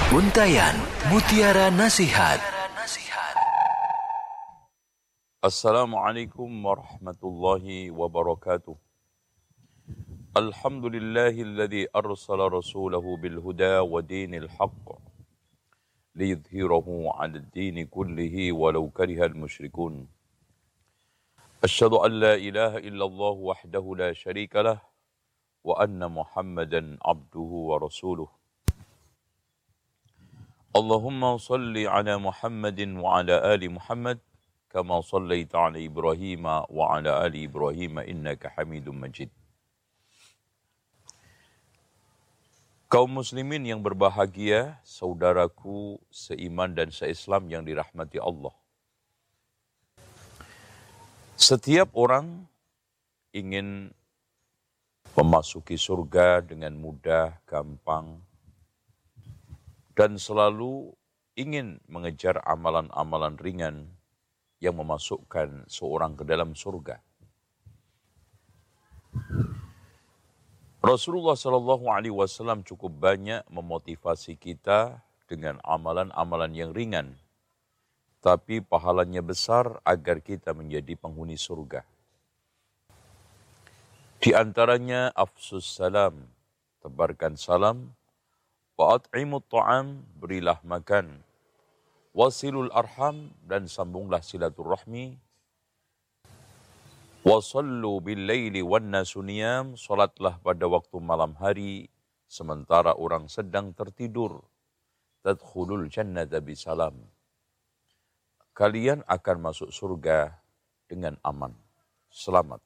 Untayan Mutiara Nasihat. Assalamualaikum warahmatullahi wabarakatuh. Alhamdulillahilladzi arsala rasulahu bil huda wa dinil haqq liyudhhirahu 'alad dini kullihi walau karihal musyrikun. Asyhadu an la ilaha illallah wahdahu la syarika lah wa anna Muhammadan abduhu wa rasuluh. Allahumma salli ala Muhammadin wa ala ali Muhammad kama sallaita ala Ibrahim wa ala ali Ibrahim innaka Hamidum Majid. Kaum muslimin yang berbahagia, saudaraku seiman dan seislam yang dirahmati Allah. Setiap orang ingin memasuki surga dengan mudah, gampang, dan selalu ingin mengejar amalan-amalan ringan yang memasukkan seorang ke dalam surga. Rasulullah SAW cukup banyak memotivasi kita dengan amalan-amalan yang ringan, tapi pahalanya besar agar kita menjadi penghuni surga. Di antaranya afsus salam, tebarkan salam, wa at'imut ta'am, berilah makan, wasilul arham, dan sambunglah silaturahmi, wasallu bil laili wan nasu niyam, salatlah pada waktu malam hari sementara orang sedang tertidur, tadkhulul jannata bisalam, kalian akan masuk surga dengan aman, selamat.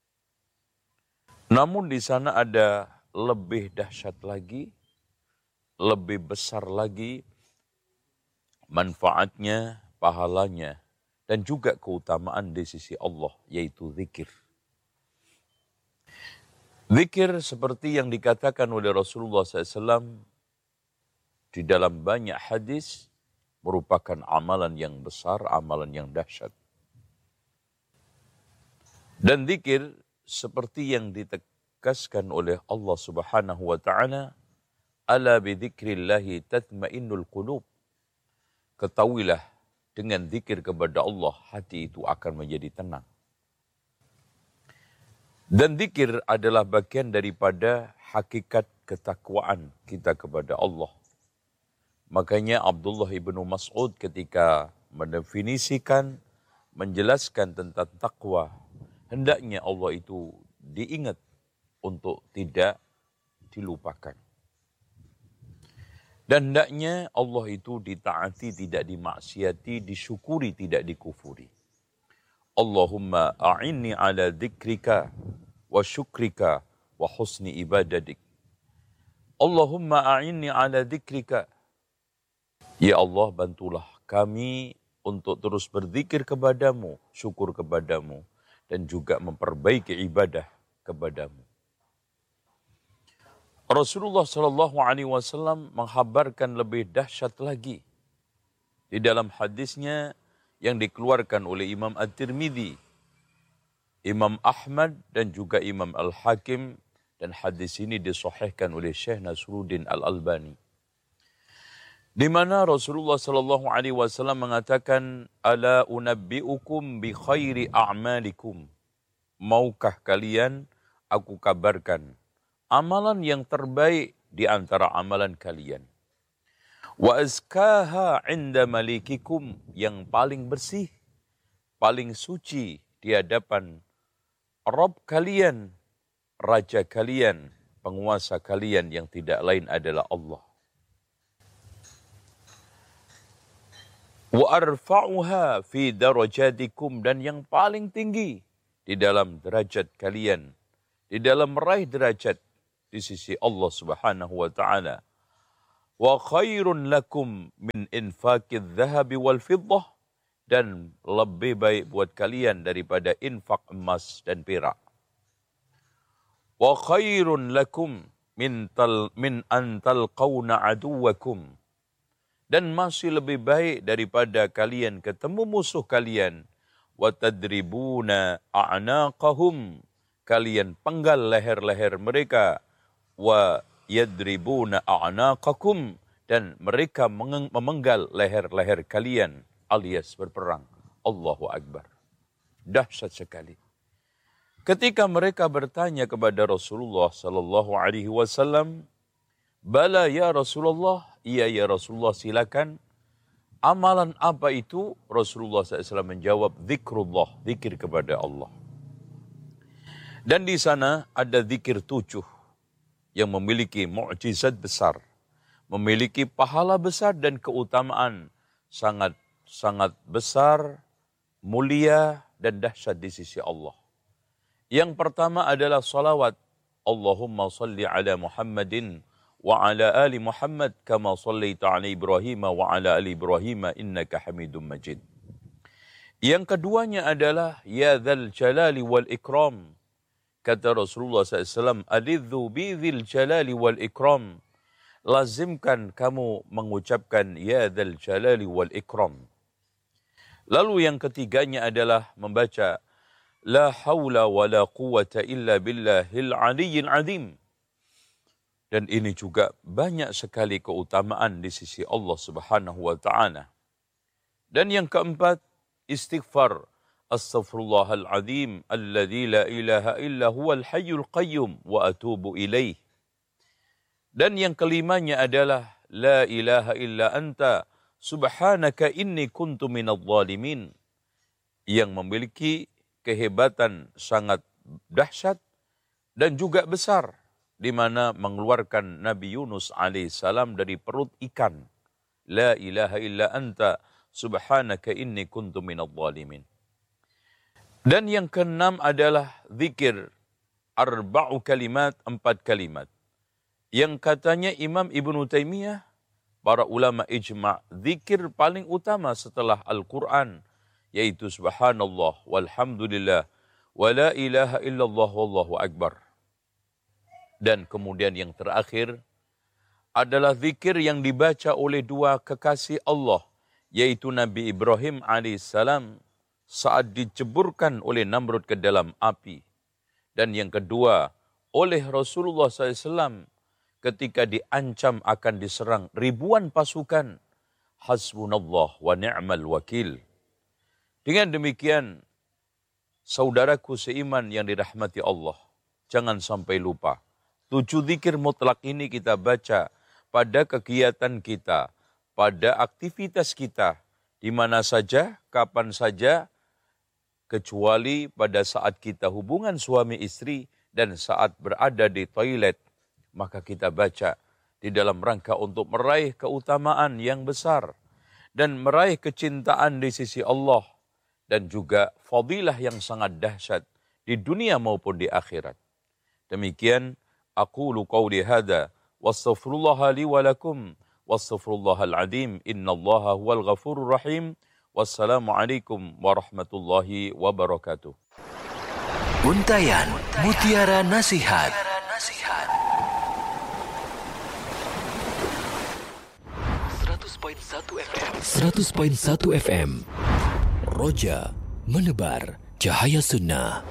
Namun di sana ada lebih dahsyat lagi, lebih besar lagi manfaatnya, pahalanya, dan juga keutamaan di sisi Allah, yaitu zikir. Zikir seperti yang dikatakan oleh Rasulullah SAW di dalam banyak hadis, merupakan amalan yang besar, amalan yang dahsyat. Dan zikir seperti yang ditegaskan oleh Allah Subhanahu wa Ta'ala, ala bidzikrillahi tatmainnul qulub. Ketahuilah, dengan zikir kepada Allah, hati itu akan menjadi tenang. Dan zikir adalah bagian daripada hakikat ketakwaan kita kepada Allah. Makanya Abdullah ibnu Mas'ud ketika mendefinisikan, menjelaskan tentang takwa, hendaknya Allah itu diingat untuk tidak dilupakan. Dan hendaknya Allah itu ditaati, tidak dimaksiati, disyukuri, tidak dikufuri. Allahumma a'inni ala dzikrika wa syukrika wa husni ibadatik. Allahumma a'inni ala dzikrika. Ya Allah, bantulah kami untuk terus berzikir kepadamu, syukur kepadamu, dan juga memperbaiki ibadah kepadamu. Rasulullah SAW menghabarkan lebih dahsyat lagi di dalam hadisnya yang dikeluarkan oleh Imam At-Tirmidzi, Imam Ahmad, dan juga Imam Al-Hakim, dan hadis ini disahihkan oleh Syekh Nasruddin Al-Albani, di mana Rasulullah SAW mengatakan, ala unabbi'ukum bi khairi a'malikum. Maukah kalian aku kabarkan amalan yang terbaik di antara amalan kalian. Wa azkaha 'inda malikikum, yang paling bersih, paling suci di hadapan Rabb kalian, Raja kalian, penguasa kalian yang tidak lain adalah Allah. Wa arfa'uha fi darajatikum, dan yang paling tinggi di dalam derajat kalian, di dalam meraih derajat di sisi Allah Subhanahu wa Ta'ala. Wa khairun lakum min infaqidz dhahabi wal fiddah, dan lebih baik buat kalian daripada infak emas dan perak. Wa khairun lakum min an talqawna aduwakum, dan masih lebih baik daripada kalian ketemu musuh kalian. Wa tadribuna a'naqahum, kalian penggal leher-leher mereka. Wa yadribuna a'naqakum, dan mereka memenggal leher-leher kalian alias berperang. Allahu Akbar. Dahsyat sekali. Ketika mereka bertanya kepada Rasulullah sallallahu alaihi wasallam, "Bala ya Rasulullah," iya ya Rasulullah, silakan. Amalan apa itu? Rasulullah SAW menjawab, zikrullah, zikir kepada Allah. Dan di sana ada zikir 7 yang memiliki mukjizat besar, memiliki pahala besar dan keutamaan sangat besar, mulia dan dahsyat di sisi Allah. Yang pertama adalah salawat. Allahumma salli ala Muhammadin wa ala ali Muhammad kama sallaita ala Ibrahim wa ala ali Ibrahim innaka Hamidum Majid. Yang keduanya adalah ya dzal jalali wal ikram. Kata Rasulullah SAW, alidhu bi dzil jalali wal ikram. Lazimkan kamu mengucapkan ya dzal jalali wal ikram. Lalu yang ketiganya adalah membaca la haula wa la quwwata illa billahil aliyyil azim. Dan ini juga banyak sekali keutamaan di sisi Allah Subhanahu wa taala. Dan yang keempat, istighfar. Astaghfirullahal azim alladzi la ilaha illa huwal hayyul qayyum wa atubu ilaih. Dan yang kelimanya adalah la ilaha illa anta subhanaka inni kuntu minadh dhalimin. Yang memiliki kehebatan sangat dahsyat dan juga besar, di mana mengeluarkan Nabi Yunus alaihissalam dari perut ikan. La ilaha illa anta subhanaka inni kuntu minadh dhalimin. Dan yang keenam adalah zikir arba'u kalimat, 4 kalimat. Yang katanya Imam Ibnu Taimiyah, para ulama ijma', zikir paling utama setelah Al-Quran, yaitu subhanallah walhamdulillah wa la ilaha illallah wallahu akbar. Dan kemudian yang terakhir adalah zikir yang dibaca oleh 2 kekasih Allah, yaitu Nabi Ibrahim alaihissalam saat diceburkan oleh Namrud ke dalam api. Dan yang kedua, oleh Rasulullah SAW ketika diancam akan diserang ribuan pasukan. Hasbunallah wa ni'mal wakil. Dengan demikian, saudaraku seiman yang dirahmati Allah, jangan sampai lupa. 7 zikir mutlak ini kita baca pada kegiatan kita, pada aktivitas kita, di mana saja, kapan saja, kecuali pada saat kita hubungan suami istri dan saat berada di toilet, maka kita baca di dalam rangka untuk meraih keutamaan yang besar dan meraih kecintaan di sisi Allah dan juga fadilah yang sangat dahsyat di dunia maupun di akhirat. Demikian aqulu qawli hadza wastaghfirullaha li wa lakum wastaghfirullahal azim innallaha huwal ghafurur rahim. Wassalamualaikum warahmatullahi wabarakatuh. Untayan Mutiara Nasihat. 100.1 FM. Roja menebar cahaya sunnah.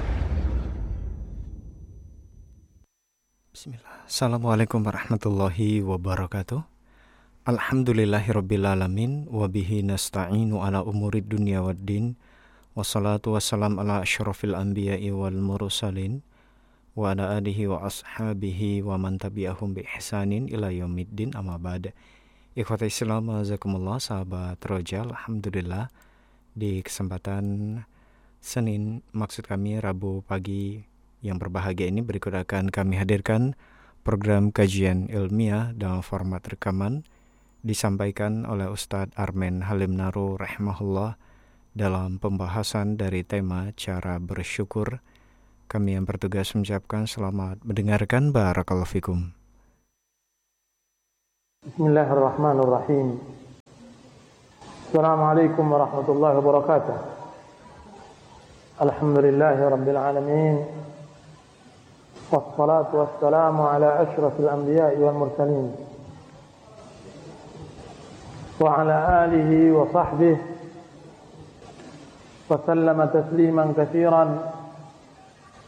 Bismillah. Assalamualaikum warahmatullahi wabarakatuh. Alhamdulillahirrabbilalamin. Wabihi nasta'inu ala umurid dunia waddin. Wassalatu wassalam ala asyrafil anbiya'i wal mursalin. Wa ala alihi wa ashabihi wa man tabi'ahum bi ihsanin ila yaumiddin amma ba'd. Ikhwata Islam, azakumullah, sahabat Roja. Alhamdulillah, di kesempatan Senin, maksud kami Rabu pagi yang berbahagia ini, berikut akan kami hadirkan program kajian ilmiah dalam format rekaman disampaikan oleh Ustadz Armen Halim Naru rahimahullah dalam pembahasan dari tema cara bersyukur. Kami yang bertugas mengucapkan selamat mendengarkan. Barakallahu fikum. Bismillahirrahmanirrahim. Assalamualaikum warahmatullahi wabarakatuh. Alhamdulillahi rabbil alamin. Wassalatu wassalamu ala asyrafil anbiya'i wal mursalin. Wa ala alihi wa sahbihi wa sallama tasliman katsiran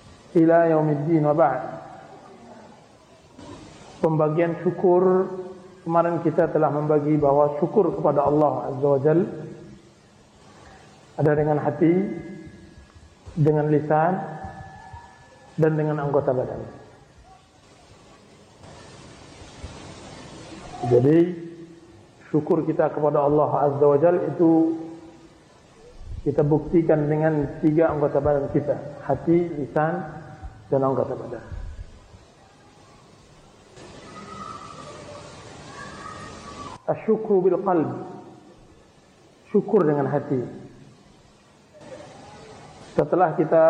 ila yaumiddin wa ba'd. Pembagian syukur kemarin kita telah membagi bahwa syukur kepada Allah Azza wa Jal ada dengan hati, dengan lisan, dan dengan anggota badan. Jadi syukur kita kepada Allah Azza wa Jal itu kita buktikan dengan 3 anggota badan kita: hati, lisan, dan anggota badan. Asyukru bil qalb, syukur dengan hati. Setelah kita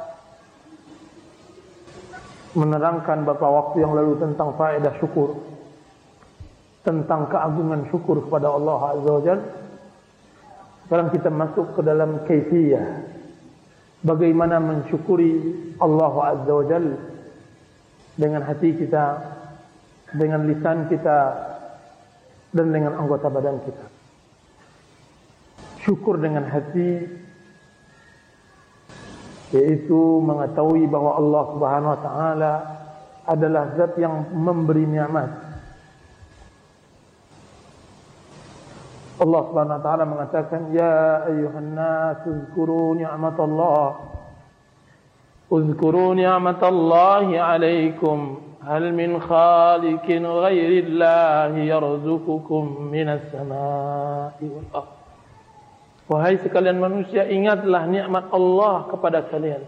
menerangkan beberapa waktu yang lalu tentang faedah syukur, tentang keagungan syukur kepada Allah Azza wa Jalla, sekarang kita masuk ke dalam kaifiyah, bagaimana mensyukuri Allah Azza wa Jalla dengan hati kita, dengan lisan kita, dan dengan anggota badan kita. Syukur dengan hati yaitu mengetahui bahwa Allah Subhanahu wa taala adalah zat yang memberi nikmat. Allah Subhanahu wa taala mengatakan, ya ayyuhan nas uzkuru ni'matallahi 'alaikum hal min khaliqin ghairillahi yarzuqukum minas samaa'i wal ardh. Wahai sekalian manusia, ingatlah nikmat Allah kepada kalian.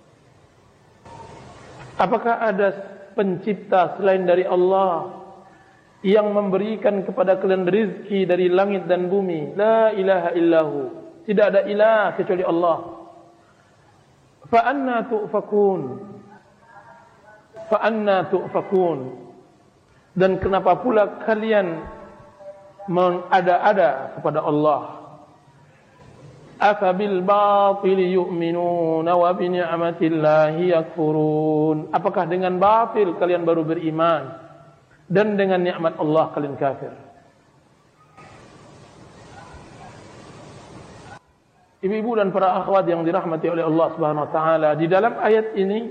Apakah ada pencipta selain dari Allah yang memberikan kepada kalian rezeki dari langit dan bumi? La ilaha illahu. Tidak ada ilah kecuali Allah. Fa anna tu'fakun. Dan kenapa pula kalian mengada-ada kepada Allah? Afa bil batili yu'minuna wa bi ni'matillahi yakfurun. Apakah dengan batil kalian baru beriman dan dengan nikmat Allah kalian kafir? Ibu-ibu dan para akhwat yang dirahmati oleh Allah Subhanahu wa taala, di dalam ayat ini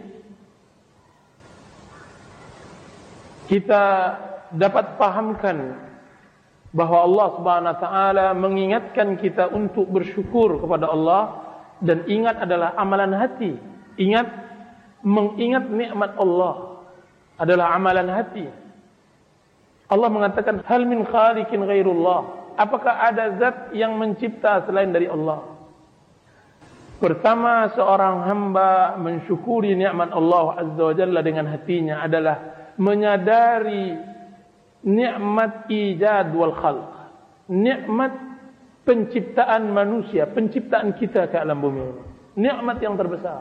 kita dapat pahamkan bahwa Allah Subhanahu wa taala mengingatkan kita untuk bersyukur kepada Allah, dan ingat adalah amalan hati. Mengingat nikmat Allah adalah amalan hati. Allah mengatakan, hal min khaliqin ghairullah. Apakah ada zat yang mencipta selain dari Allah? Pertama, seorang hamba mensyukuri nikmat Allah Azza wa Jalla dengan hatinya adalah menyadari nikmat ijad wal khalq, nikmat penciptaan manusia, penciptaan kita ke alam bumi ini. Nikmat yang terbesar.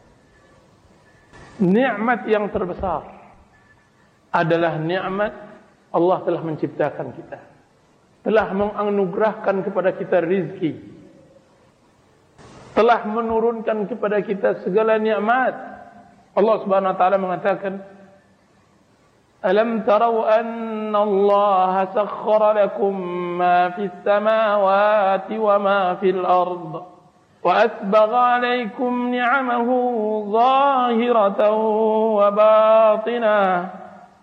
Nikmat yang terbesar adalah nikmat Allah telah menciptakan kita, telah menganugerahkan kepada kita rizki, telah menurunkan kepada kita segala nikmat. Allah Subhanahu wa taala mengatakan, alam tarau anna Allah sakhkhara lakum ma fis samawati wa ma fil ard wa asbagha alaykum ni'amahu zahiratan wa batinah